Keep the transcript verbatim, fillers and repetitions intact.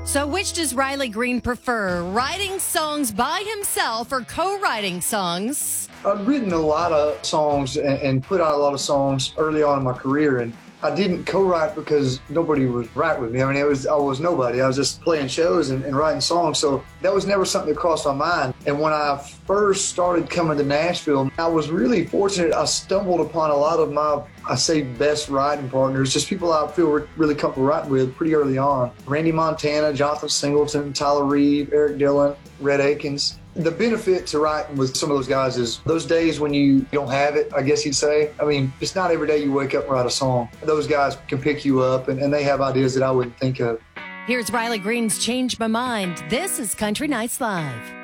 So which does Riley Green prefer, writing songs by himself or co-writing songs? I've written a lot of songs and, and put out a lot of songs early on in my career, and I didn't co-write because nobody was right with me. I mean, it was I was nobody. I was just playing shows and, and writing songs, so that was never something that crossed my mind. And when I first started coming to Nashville, I was really fortunate. I stumbled upon a lot of my, I say, best writing partners, just people I feel really comfortable writing with pretty early on. Randy Montana, Jonathan Singleton, Tyler Reeve, Eric Dillon, Rhett Akins. The benefit to writing with some of those guys is those days when you don't have it, I guess you'd say. I mean, it's not every day you wake up and write a song. Those guys can pick you up, and, and they have ideas that I wouldn't think of. Here's Riley Green's Change My Mind. This is Country Nights Live.